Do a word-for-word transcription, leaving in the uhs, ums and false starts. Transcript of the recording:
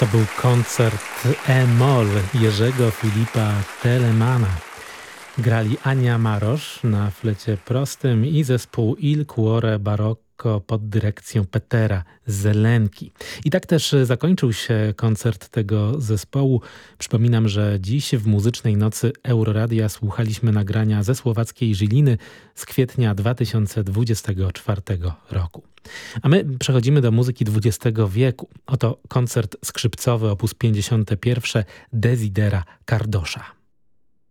To był koncert E-moll Jerzego Filipa Telemana. Grali Ania Marosz na flecie prostym i zespół Il Cuore Barocco pod dyrekcją Petera Zelenki. I tak też zakończył się koncert tego zespołu. Przypominam, że dziś w Muzycznej Nocy Euroradia słuchaliśmy nagrania ze słowackiej Żiliny z kwietnia dwa tysiące dwudziestego czwartego roku. A my przechodzimy do muzyki dwudziestego wieku. Oto koncert skrzypcowy op. pięćdziesiąty pierwszy Desidera Cardosza.